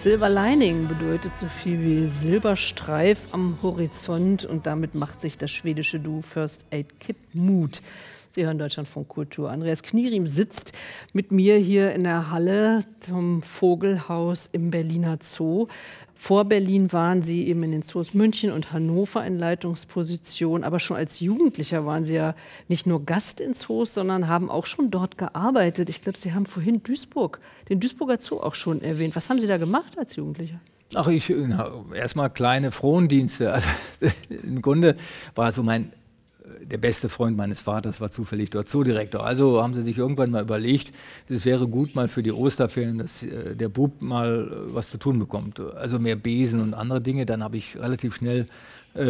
Silver Lining bedeutet so viel wie Silberstreif am Horizont und damit macht sich das schwedische Duo First Aid Kit Mut. Sie hören Deutschlandfunk Kultur. Andreas Knierim sitzt mit mir hier in der Halle zum Vogelhaus im Berliner Zoo. Vor Berlin waren Sie eben in den Zoos München und Hannover in Leitungsposition. Aber schon als Jugendlicher waren Sie ja nicht nur Gast in Zoos, sondern haben auch schon dort gearbeitet. Ich glaube, Sie haben vorhin den Duisburger Zoo auch schon erwähnt. Was haben Sie da gemacht als Jugendlicher? Ach, erstmal kleine Frondienste. Also, im Grunde war so der beste Freund meines Vaters war zufällig dort Zoodirektor. Also haben sie sich irgendwann mal überlegt, es wäre gut mal für die Osterferien, dass der Bub mal was zu tun bekommt. Also mehr Besen und andere Dinge. Dann habe ich relativ schnell